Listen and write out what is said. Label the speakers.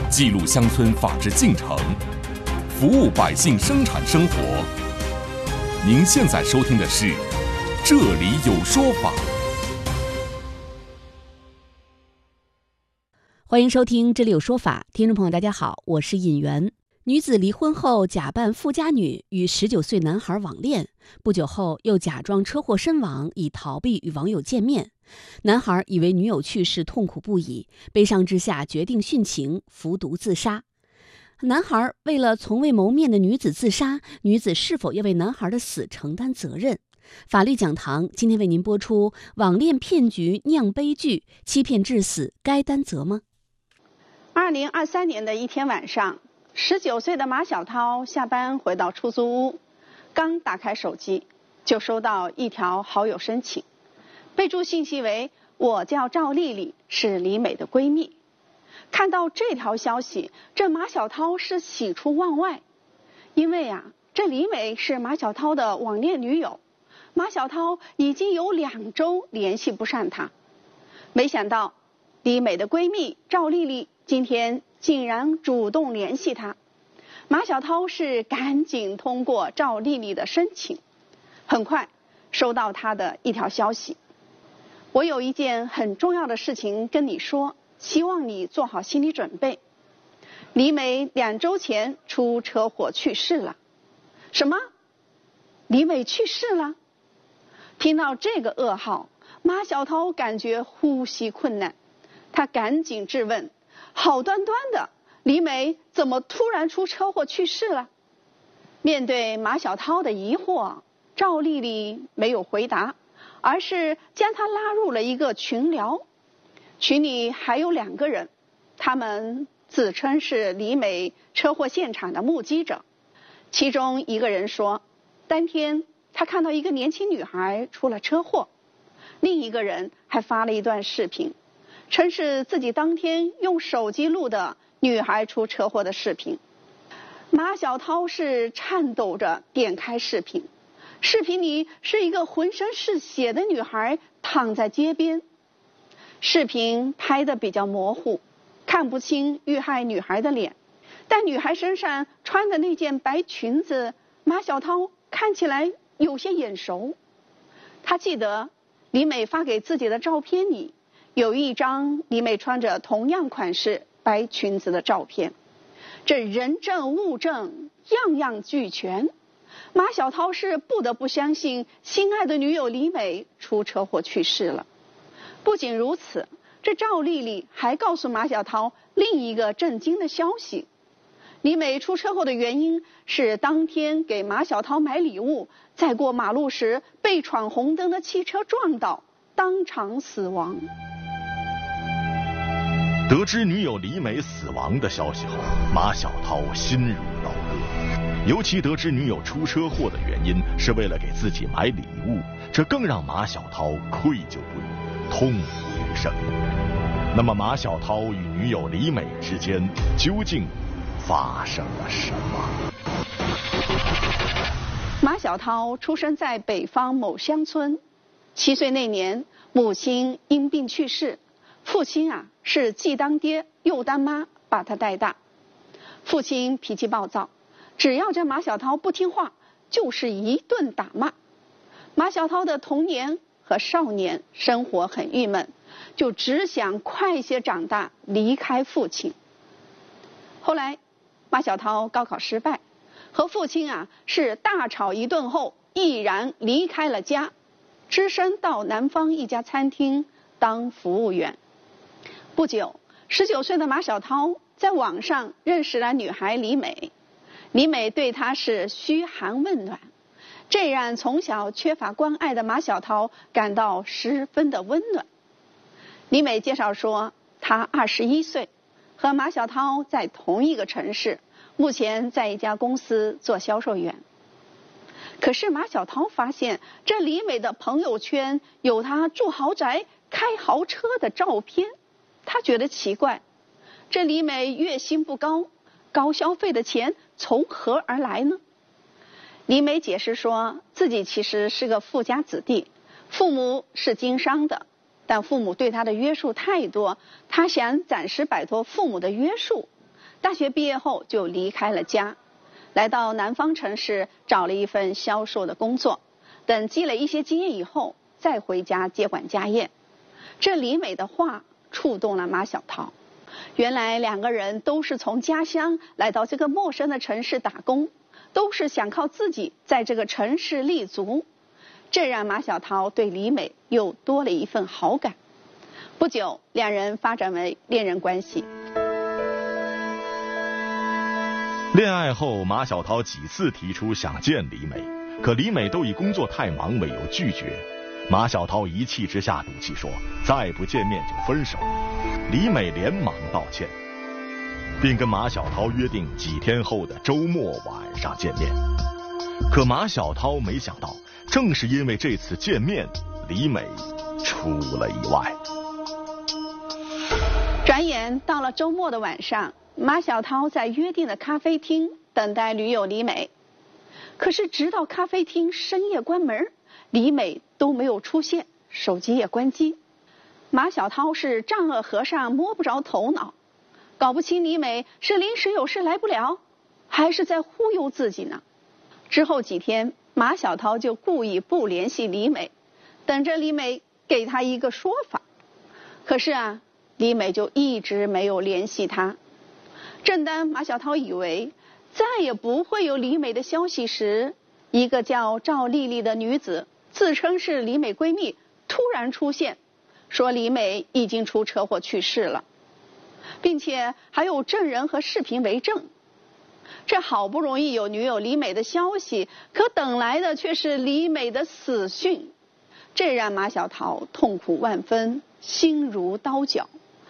Speaker 1: 记录乡村法治进程，服务百姓生产生活。您现在收听的是《这里有说法》。
Speaker 2: 欢迎收听《这里有说法》，听众朋友大家好，我是尹媛。女子离婚后假扮富家女与19岁男孩网恋，不久后又假装车祸身亡，以逃避与网友见面。男孩以为女友去世痛苦不已，悲伤之下决定殉情，服毒自杀。男孩为了从未谋面的女子自杀，女子是否要为男孩的死承担责任？法律讲堂今天为您播出：网恋骗局酿悲剧，欺骗致死该担责吗
Speaker 3: ？2023年的一天晚上，19岁的马小涛下班回到出租屋，刚打开手机，就收到一条好友申请，备注信息为“我叫赵丽丽，是李美的闺蜜”。看到这条消息，这马小涛是喜出望外，因为这李美是马小涛的网恋女友，马小涛已经有2周联系不上她。没想到李美的闺蜜赵丽丽今天竟然主动联系他，马小涛是赶紧通过赵丽丽的申请，很快收到她的一条消息：我有一件很重要的事情跟你说，希望你做好心理准备。李美2周前出车祸去世了。什么？李美去世了？听到这个噩耗，马小涛感觉呼吸困难，他赶紧质问：好端端的李美怎么突然出车祸去世了？面对马小涛的疑惑，赵丽丽没有回答，而是将他拉入了一个群聊。群里还有2个人，他们自称是李美车祸现场的目击者。其中一个人说，当天他看到一个年轻女孩出了车祸。另一个人还发了一段视频，称是自己当天用手机录的女孩出车祸的视频。马小涛是颤抖着点开视频，视频里是一个浑身是血的女孩躺在街边。视频拍得比较模糊，看不清遇害女孩的脸，但女孩身上穿的那件白裙子，马小涛看起来有些眼熟。他记得李美发给自己的照片里有一张李美穿着同样款式白裙子的照片，这人证物证样样俱全。马小涛是不得不相信心爱的女友李美出车祸去世了。不仅如此，这赵丽丽还告诉马小涛另一个震惊的消息：李美出车祸的原因是当天给马小涛买礼物，在过马路时被闯红灯的汽车撞倒，当场死亡。
Speaker 4: 得知女友李美死亡的消息后，马小涛心如刀割。尤其得知女友出车祸的原因是为了给自己买礼物，这更让马小涛愧疚不已，痛不欲生。那么马小涛与女友李美之间究竟发生了什么？
Speaker 3: 马小涛出生在北方某乡村，7岁那年母亲因病去世，父亲是既当爹又当妈把他带大。父亲脾气暴躁，只要这马小涛不听话，就是一顿打骂。马小涛的童年和少年生活很郁闷，就只想快些长大，离开父亲。后来马小涛高考失败，和父亲是大吵一顿后，毅然离开了家，只身到南方一家餐厅当服务员。不久，19岁的马小涛在网上认识了女孩李美。李美对他是嘘寒问暖，这让从小缺乏关爱的马小涛感到十分的温暖。李美介绍说，她21岁，和马小涛在同一个城市，目前在一家公司做销售员。可是马小涛发现，这李美的朋友圈有她住豪宅、开豪车的照片，他觉得奇怪，这李美月薪不高，高消费的钱从何而来呢？李美解释说，自己其实是个富家子弟，父母是经商的，但父母对她的约束太多，她想暂时摆脱父母的约束。 大学毕业后就离开了家，来到南方城市找了一份销售的工作，等积累一些经验以后再回家接管家业。这李美的话触动了马小涛，原来两个人都是从家乡来到这个陌生的城市打工，都是想靠自己在这个城市立足，这让马小涛对李美又多了一份好感。不久，两人发展为恋人关系。
Speaker 4: 恋爱后，马小涛几次提出想见李美，可李美都以工作太忙为由拒绝。马小涛一气之下赌气说，再不见面就分手。李美连忙道歉，并跟马小涛约定几天后的周末晚上见面。可马小涛没想到，正是因为这次见面，李美出了意外。
Speaker 3: 转眼到了周末的晚上，马小涛在约定的咖啡厅等待女友李美。可是直到咖啡厅深夜关门，李美都没有出现，手机也关机。马小涛是丈二和尚摸不着头脑，搞不清李美是临时有事来不了，还是在忽悠自己呢。之后几天，马小涛就故意不联系李美，等着李美给他一个说法。可是李美就一直没有联系他。正当马小涛以为再也不会有李美的消息时，一个叫赵丽丽的女子自称是李美闺蜜，突然出现，说李美已经出车祸去世了，并且还有证人和视频为证。这好不容易有女友李美的消息，可等来的却是李美的死讯，这让马小涛痛苦万分，心如刀绞。